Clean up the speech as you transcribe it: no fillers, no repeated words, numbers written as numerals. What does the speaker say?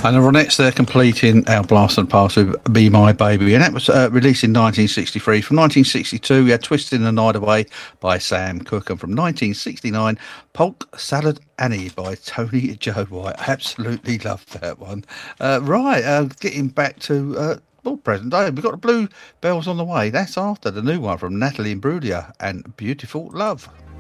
And the Ronettes, they're completing our blast and pass with Be My Baby. And that was released in 1963. From 1962, we had Twisting the Night Away by Sam Cooke. And from 1969, Polk Salad Annie by Tony Joe White. I absolutely love that one. Getting back to... present day. We've got the Bluebells on the way. That's after the new one from Natalie Imbruglia and Beautiful Love.